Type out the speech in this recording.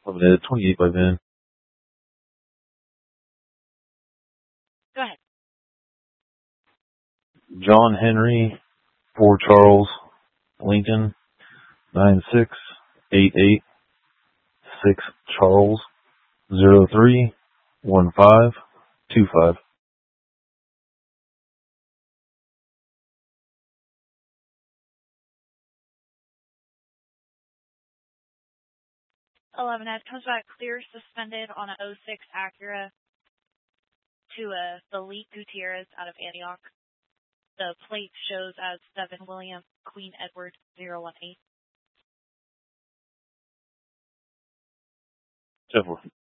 Limited 28 by then. Go ahead. John Henry, 4 Charles, Lincoln, 9688 6 Charles, 031525. 11 Ed comes back clear, suspended on a 06 Acura to a Felipe Gutierrez out of Antioch. The plate shows as 7 William Queen Edward 018. 10-4.